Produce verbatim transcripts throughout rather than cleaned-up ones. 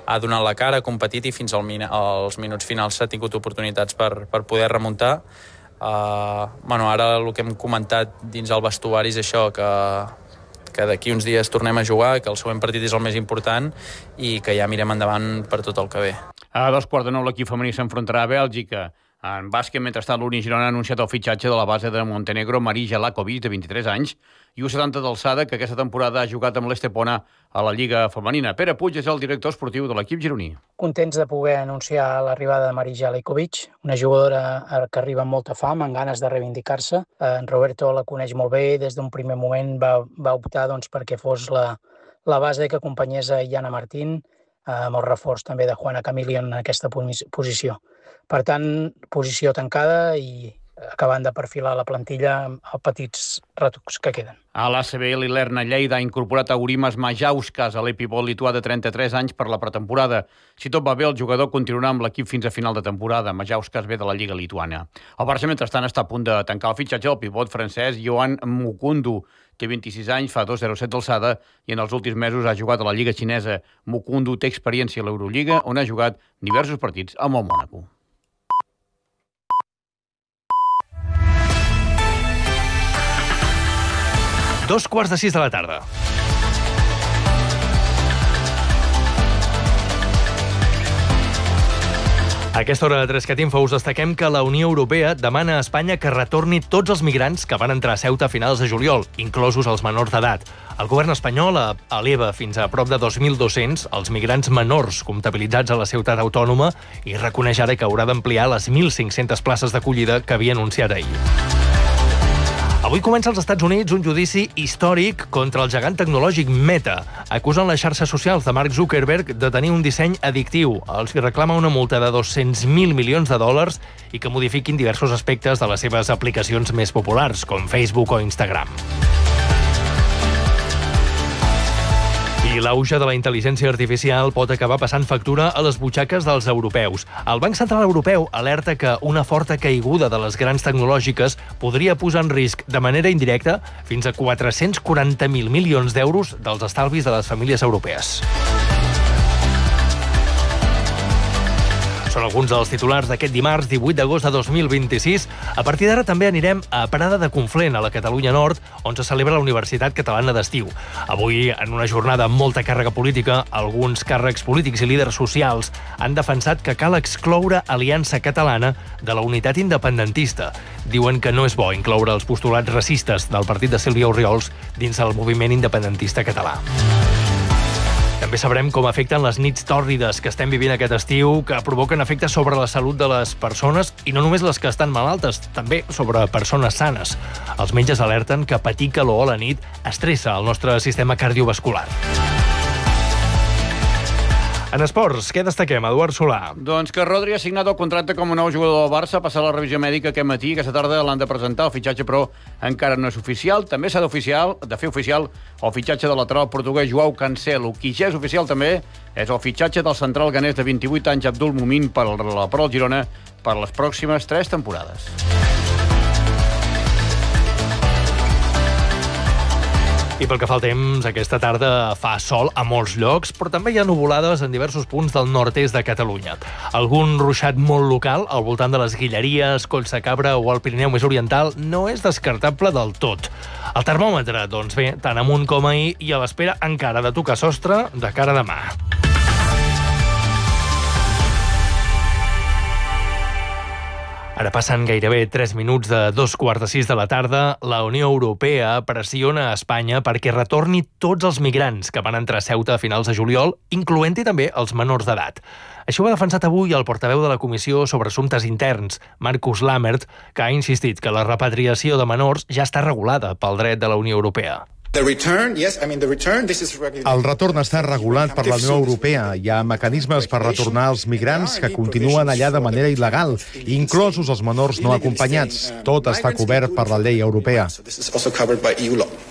ha donat la cara, ha competit i fins al min als minuts finals s'ha tingut oportunitats per, per poder remuntar. Uh, bueno, ara el que hem comentat dins el vestuari és això, que, que d'aquí uns dies tornem a jugar, que el següent partit és el més important i que ja mirem endavant per tot el que ve. A dos quarts de nou l'equip femení s'enfrontarà a Bèlgica. En bàsquet, mentrestant, l'Uni Girona ha anunciat el fitxatge de la base de Montenegro, Marija Lakovic, de vint-i-tres anys, i u setanta d'alçada, que aquesta temporada ha jugat amb l'Estepona a la Lliga Femenina. Pere Puig és el director esportiu de l'equip gironí. Contents de poder anunciar l'arribada de Marija Lakovic, una jugadora que arriba amb molta fam, amb ganes de reivindicar-se. En Roberto la coneix molt bé, des d'un primer moment va, va optar doncs, perquè fos la, la base que acompanyés a Iana Martín, amb el reforç també de Juana Camilio en aquesta posició. Per tant, posició tancada i acabant de perfilar la plantilla amb petits retocs que queden. A l'A C B, l'Ilerna Lleida ha incorporat a Urimas Majauskas, a l'epipot lituà de trenta-tres anys, per la pretemporada. Si tot va bé, el jugador continuarà amb l'equip fins a final de temporada. Majauskas ve de la Lliga lituana. El Barça, mentrestant, està a punt de tancar el fitxatge del pivot francès Joan Mukundu. Té vint-i-sis anys, fa dos coma zero set d'alçada i en els últims mesos ha jugat a la Lliga xinesa. Mukundu té experiència a l'Eurolliga, on ha jugat diversos partits amb el Mònaco. Dos quarts de sis de la tarda. A aquesta hora de Trescat Info us destaquem que la Unió Europea demana a Espanya que retorni tots els migrants que van entrar a Ceuta a finals de juliol, inclosos els menors d'edat. El govern espanyol eleva fins a prop de dos mil dos-cents els migrants menors comptabilitzats a la ciutat autònoma i reconeix ara que haurà d'ampliar les mil cinc-centes places d'acollida que havia anunciat ahir. Avui comença als Estats Units un judici històric contra el gegant tecnològic Meta. Acusen les xarxes socials de Mark Zuckerberg de tenir un disseny addictiu. Els reclama una multa de dos-cents mil milions de dòlars i que modifiquin diversos aspectes de les seves aplicacions més populars, com Facebook o Instagram. I l'auge de la intel·ligència artificial pot acabar passant factura a les butxaques dels europeus. El Banc Central Europeu alerta que una forta caiguda de les grans tecnològiques podria posar en risc de manera indirecta fins a quatre-cents quaranta mil milions d'euros dels estalvis de les famílies europees. Són alguns dels titulars d'aquest dimarts, divuit d'agost de dos mil vint-i-sis. A partir d'ara també anirem a Prada de Conflent, a la Catalunya Nord, on se celebra la Universitat Catalana d'Estiu. Avui, en una jornada amb molta càrrega política, alguns càrrecs polítics i líders socials han defensat que cal excloure Aliança Catalana de la unitat independentista. Diuen que no és bo incloure els postulats racistes del partit de Sílvia Orriols dins el moviment independentista català. També sabrem com afecten les nits tòrrides que estem vivint aquest estiu, que provoquen efectes sobre la salut de les persones, i no només les que estan malaltes, també sobre persones sanes. Els metges alerten que patir calor a la nit estressa el nostre sistema cardiovascular. En esports, què destaquem, Eduard Solà? Doncs que Rodri ha signat el contracte com a nou jugador del Barça, ha passat la revisió mèdica aquest matí, aquesta tarda l'han de presentar, el fitxatge però encara no és oficial. També s'ha d'oficial, de fer oficial el fitxatge de lateral portuguès Joao Cancelo. Qui ja és oficial també és el fitxatge del central ganès de vint-i-vuit anys Abdul Mumin per al Girona per les pròximes tres temporades. I pel que fa al temps, aquesta tarda fa sol a molts llocs, però també hi ha nuvolades en diversos punts del nord-est de Catalunya. Algun ruixat molt local al voltant de les Guilleries, Collsacabra o el Pirineu més oriental no és descartable del tot. El termòmetre, doncs bé, tant amunt com ahir i a l'espera encara de tocar sostre de cara a demà. Ara passen gairebé tres minuts de dos quarts de sis de la tarda. La Unió Europea pressiona a Espanya perquè retorni tots els migrants que van entrar a Ceuta a finals de juliol, incloent-hi també els menors d'edat. Això ho ha defensat avui el portaveu de la Comissió sobre Assumptes Interns, Markus Lammert, que ha insistit que la repatriació de menors ja està regulada pel dret de la Unió Europea. El retorn està regulat per la Unió Europea. Hi ha mecanismes per retornar els migrants que continuen allà de manera il·legal, inclosos els menors no acompanyats. Tot està cobert per la llei europea.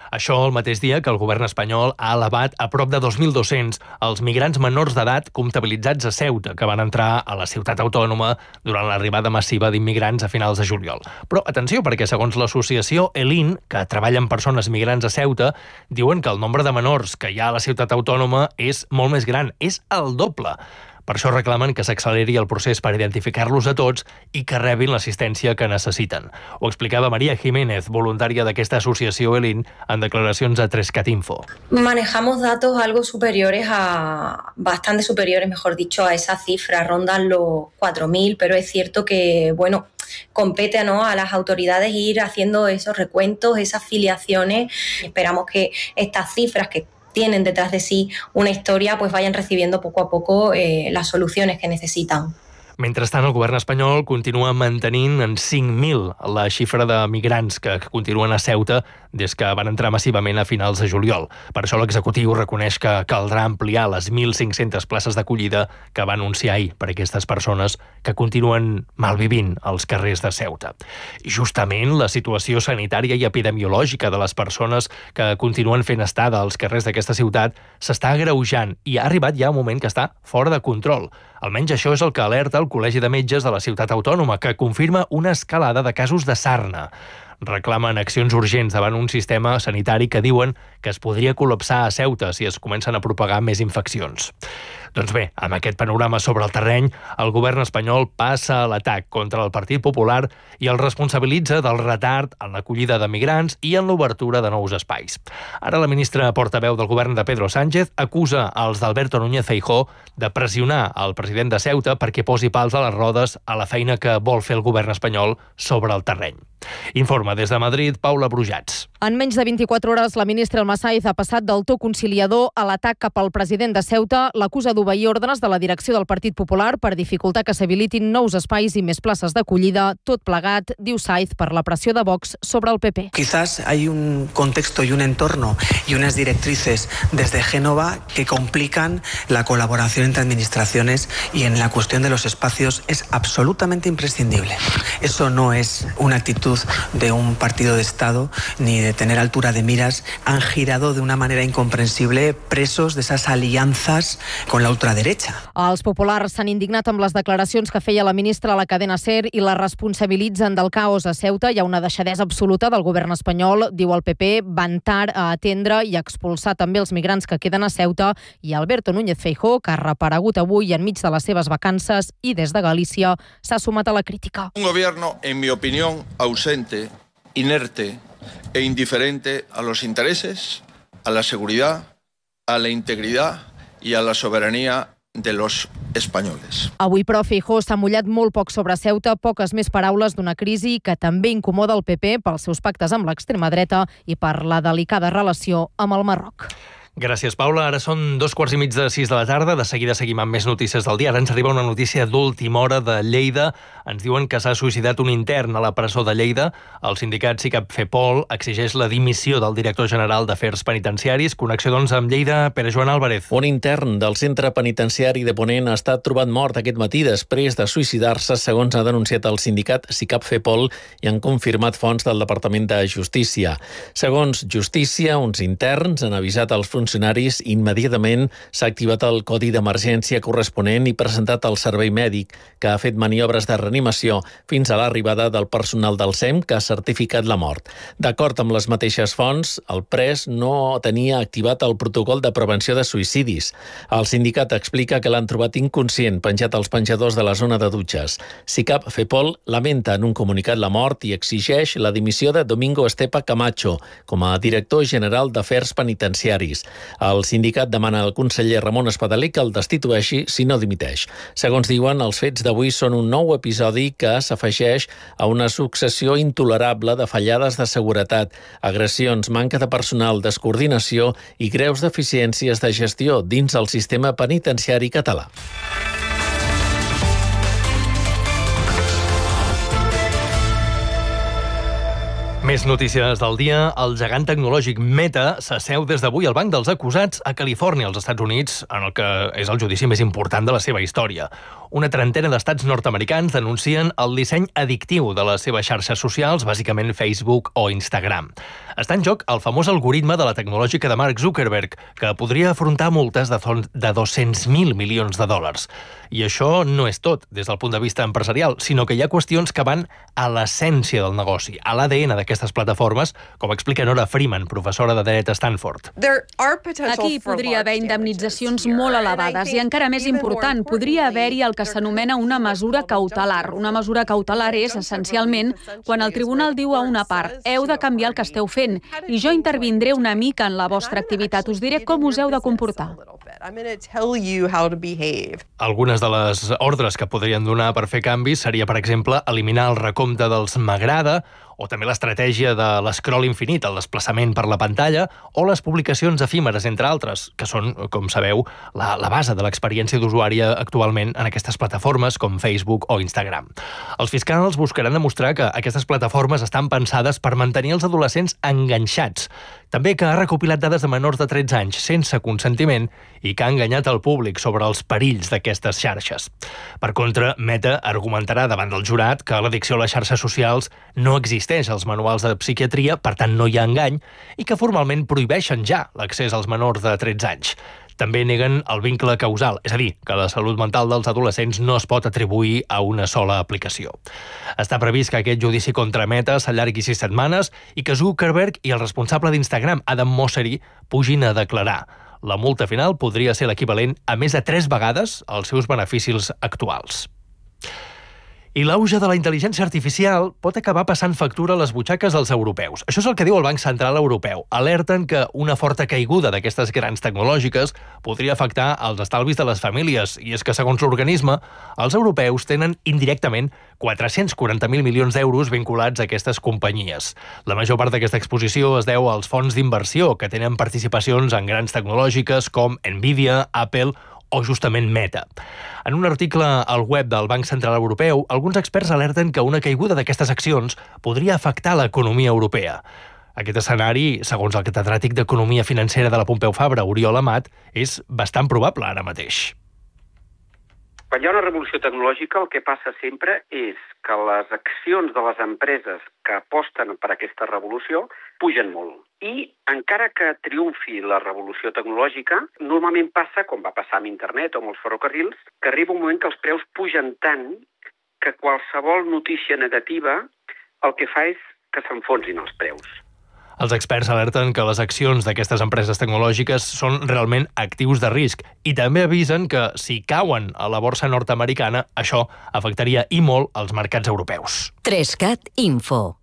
Això el mateix dia que el govern espanyol ha elevat a prop de dos mil dos-cents els migrants menors d'edat comptabilitzats a Ceuta, que van entrar a la ciutat autònoma durant l'arribada massiva d'immigrants a finals de juliol. Però atenció, perquè segons l'associació ELIN, que treballa amb persones migrants a Ceuta, diuen que el nombre de menors que hi ha a la ciutat autònoma és molt més gran, és el doble. Per això reclamen que s'acceleri el procés per identificar-los a tots i que rebin l'assistència que necessiten. Ho explicava María Jiménez, voluntària d'aquesta associació ELIN, en declaracions a tres cat info. Manejamos datos algo superiores a, bastante superiores, mejor dicho, a esa cifra, rondan los cuatro mil, pero es cierto que, bueno, compete, ¿no?, a las autoridades ir haciendo esos recuentos, esas filiaciones. Esperamos que estas cifras que tienen detrás de sí una historia, pues vayan recibiendo poco a poco eh, las soluciones que necesitan. Mentrestant, el govern espanyol continua mantenint en cinc mil la xifra de migrants que continuen a Ceuta des que van entrar massivament a finals de juliol. Per això l'executiu reconeix que caldrà ampliar les mil cinc-centes places d'acollida que va anunciar ahir per a aquestes persones que continuen malvivint als carrers de Ceuta. I justament la situació sanitària i epidemiològica de les persones que continuen fent estada als carrers d'aquesta ciutat s'està agreujant i ha arribat ja un moment que està fora de control. Almenys això és el que alerta el Col·legi de Metges de la ciutat autònoma, que confirma una escalada de casos de sarna. Reclamen accions urgents davant un sistema sanitari que diuen que es podria col·lapsar a Ceuta si es comencen a propagar més infeccions. Doncs bé, amb aquest panorama sobre el terreny, el govern espanyol passa a l'atac contra el Partit Popular i el responsabilitza del retard en l'acollida de migrants i en l'obertura de nous espais. Ara la ministra portaveu del govern de Pedro Sánchez acusa els d'Alberto Núñez Feijóo de pressionar el president de Ceuta perquè posi pals a les rodes a la feina que vol fer el govern espanyol sobre el terreny. Informa des de Madrid, Paula Brujats. En menys de vint-i-quatre hores, la ministra Almasaiz ha passat del to conciliador a l'atac cap al president de Ceuta, l'acusa d'obeir ordres de la direcció del Partit Popular per dificultar que s'habilitin nous espais i més places d'acollida, tot plegat, diu Saiz, per la pressió de Vox sobre el P P. Quizás hay un contexto y un entorno y unas directrices desde Génova que complican la colaboración entre administraciones y en la cuestión de los espacios es absolutamente imprescindible. Eso no es una actitud de un partido de Estado ni de tener altura de miras. Han girado de una manera incomprensible, presos de esas alianzas con la ultraderecha. Els populars s'han indignat amb les declaracions que feia la ministra a la cadena SER i la responsabilitzen del caos a Ceuta. Hi ha una deixadesa absoluta del govern espanyol, diu el P P, van tard a atendre i a expulsar també els migrants que queden a Ceuta, i Alberto Núñez Feijóo, que ha reaparegut avui enmig de les seves vacances i des de Galícia, s'ha sumat a la crítica. Un gobierno, en mi opinión, ausente, inerte e indiferente a los intereses, a la seguridad, a la integridad y a la soberanía de los espanyoles. Avui, però, Feijóo s'ha mullat molt poc sobre Ceuta, poques més paraules d'una crisi que també incomoda el P P pels seus pactes amb l'extrema dreta i per la delicada relació amb el Marroc. Gràcies, Paula. Ara són dos quarts i mig de sis de la tarda. De seguida seguim amb més notícies del dia. Ara ens arriba una notícia d'última hora de Lleida. Ens diuen que s'ha suïcidat un intern a la presó de Lleida. El sindicat SICAP FEPOL exigeix la dimissió del director general d'Afers Penitenciaris. Connexió, doncs, amb Lleida, Pere Joan Álvarez. Un intern del centre penitenciari de Ponent ha estat trobat mort aquest matí després de suïcidar-se, segons ha denunciat el sindicat SICAP FEPOL i han confirmat fonts del Departament de Justícia. Segons Justícia, uns interns han avisat als funcionaris funcionaris, immediatament s'ha activat el codi d'emergència corresponent i presentat al servei mèdic, que ha fet maniobres de reanimació fins a l'arribada del personal del S E M que ha certificat la mort. D'acord amb les mateixes fonts, el pres no tenia activat el protocol de prevenció de suïcidis. El sindicat explica que l'han trobat inconscient penjat als penjadors de la zona de dutxes. SICAP FEPOL lamenta en un comunicat la mort i exigeix la dimissió de Domingo Estepa Camacho com a director general d'Afers Penitenciaris. El sindicat demana al conseller Ramon Espadaler que el destitueixi si no dimiteix. Segons diuen, els fets d'avui són un nou episodi que s'afegeix a una successió intolerable de fallades de seguretat, agressions, manca de personal, descoordinació i greus deficiències de gestió dins el sistema penitenciari català. Més notícies del dia. El gegant tecnològic Meta s'asseu des d'avui al banc dels acusats a Califòrnia, als Estats Units, en el que és el judici més important de la seva història. Una trentena d'estats nord-americans denuncien el disseny addictiu de les seves xarxes socials, bàsicament Facebook o Instagram. Està en joc el famós algoritme de la tecnològica de Mark Zuckerberg, que podria afrontar multes de, de dos-cents mil milions de dòlars. I això no és tot, des del punt de vista empresarial, sinó que hi ha qüestions que van a l'essència del negoci, a l'A D N d'aquestes plataformes, com explica Nora Freeman, professora de dret a Stanford. Aquí podria haver indemnitzacions molt elevades i, encara més important, podria haver-hi el que s'anomena una mesura cautelar. Una mesura cautelar és, essencialment, quan el tribunal diu a una part «heu de canviar el que esteu fent i jo intervindré una mica en la vostra activitat, us diré com us heu de comportar». Algunes de les ordres que podrien donar per fer canvis seria, per exemple, eliminar el recompte dels m'agrada, o també l'estratègia de l'escroll infinit, el desplaçament per la pantalla, o les publicacions efímeres, entre altres, que són, com sabeu, la, la base de l'experiència d'usuari actualment en aquestes plataformes com Facebook o Instagram. Els fiscals buscaran demostrar que aquestes plataformes estan pensades per mantenir els adolescents enganxats, també que ha recopilat dades de menors de tretze anys sense consentiment i que ha enganyat el públic sobre els perills d'aquestes xarxes. Per contra, Meta argumentarà davant del jurat que l'addicció a les xarxes socials no existeix als manuals de psiquiatria, per tant no hi ha engany, i que formalment prohibeixen ja l'accés als menors de tretze anys. També neguen el vincle causal, és a dir, que la salut mental dels adolescents no es pot atribuir a una sola aplicació. Està previst que aquest judici contra Meta s'allargui sis setmanes i que Zuckerberg i el responsable d'Instagram, Adam Mosseri, pugin a declarar. La multa final podria ser l'equivalent a més de tres vegades els seus beneficis actuals. I l'auge de la intel·ligència artificial pot acabar passant factura a les butxaques dels europeus. Això és el que diu el Banc Central Europeu. Alerten que una forta caiguda d'aquestes grans tecnològiques podria afectar els estalvis de les famílies. I és que, segons l'organisme, els europeus tenen indirectament quatre-cents quaranta mil milions d'euros vinculats a aquestes companyies. La major part d'aquesta exposició es deu als fons d'inversió que tenen participacions en grans tecnològiques com Nvidia, Apple o justament Meta. En un article al web del Banc Central Europeu, alguns experts alerten que una caiguda d'aquestes accions podria afectar l'economia europea. Aquest escenari, segons el catedràtic d'Economia Financera de la Pompeu Fabra, Oriol Amat, és bastant probable ara mateix. Quan hi ha una revolució tecnològica, el que passa sempre és que les accions de les empreses que aposten per aquesta revolució pugen molt. I encara que triomfi la revolució tecnològica, normalment passa, com va passar amb internet o amb els ferrocarrils, que arriba un moment que els preus pugen tant que qualsevol notícia negativa el que fa és que s'enfonsin els preus. Els experts alerten que les accions d'aquestes empreses tecnològiques són realment actius de risc i també avisen que, si cauen a la borsa nord-americana, això afectaria i molt els mercats europeus. Trescat Info.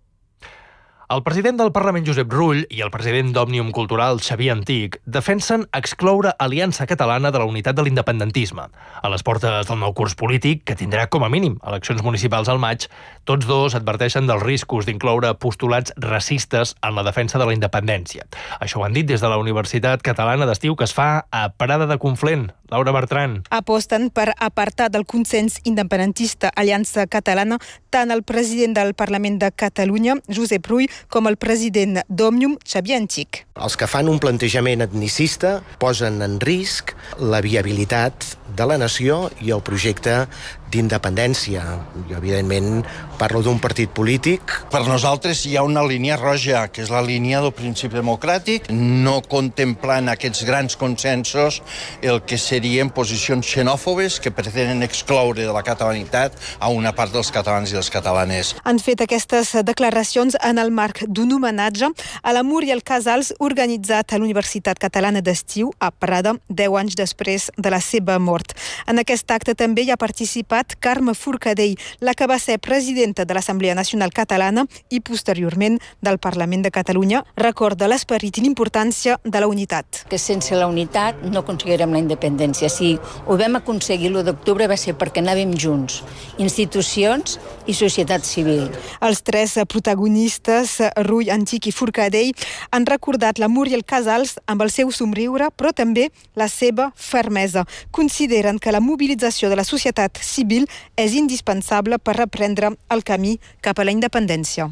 El president del Parlament, Josep Rull, i el president d'Òmnium Cultural, Xavier Antic, defensen excloure Aliança Catalana de la unitat de l'independentisme. A les portes del nou curs polític, que tindrà com a mínim eleccions municipals al maig, tots dos adverteixen dels riscos d'incloure postulats racistes en la defensa de la independència. Això ho han dit des de la Universitat Catalana d'Estiu, que es fa a Prada de Conflent. Laura Bertran. Aposten per apartar del consens independentista Aliança Catalana tant el president del Parlament de Catalunya, Josep Rull, com el president d'Òmnium, Xavier Antic. Els que fan un plantejament etnicista posen en risc la viabilitat de la nació i el projecte d'independència. Jo, evidentment, parlo d'un partit polític. Per nosaltres hi ha una línia roja, que és la línia del principi democràtic, no contemplant aquests grans consensos el que serien posicions xenòfobes que pretenen excloure de la catalanitat a una part dels catalans i les catalanes. Han fet aquestes declaracions en el marc d'un homenatge a la Muriel Casals organitzat a l'Universitat Catalana d'Estiu a Prada, deu anys després de la seva mort. En aquest acte també hi ha participat Carme Forcadell, la que va ser presidenta de l'Assemblea Nacional Catalana i posteriorment del Parlament de Catalunya, recorda l'esperit i l'importància de la unitat. Que sense la unitat no aconseguirem la independència. Si ho vam aconseguir l'u d'octubre va ser perquè anàvem junts, institucions i societat civil. Els tres protagonistes, Rull, Antic i Forcadell, han recordat la Muriel Casals amb el seu somriure, però també la seva fermesa. Consideren que la mobilització de la societat civil és indispensable per reprendre el camí cap a la independència.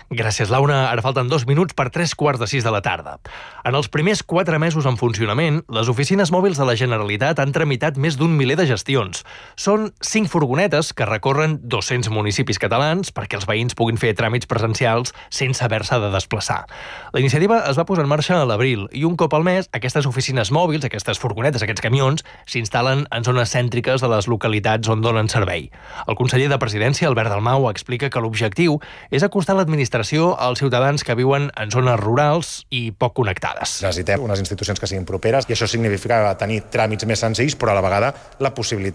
Gràcies, Laura. Ara falten dos minuts per tres quarts de sis de la tarda. En els primers quatre mesos en funcionament, les oficines mòbils de la Generalitat han tramitat més d'un miler de gestions. Són cinc furgonetes que recorren dos-cents municipis catalans perquè els veïns puguin fer tràmits presencials sense haver-se de desplaçar. La iniciativa es va posar en marxa a l'abril i un cop al mes aquestes oficines mòbils, aquestes furgonetes, aquests camions, s'instal·len en zones cèntriques de les localitats on donen servei. El conseller de Presidència, Albert Dalmau, explica que l'objectiu és acostar l'administració als ciutadans que viuen en zones rurals i poc connectades. Necessitem unes institucions que siguin properes i això significa tenir tràmits més senzills, però a la vegada la possibilitat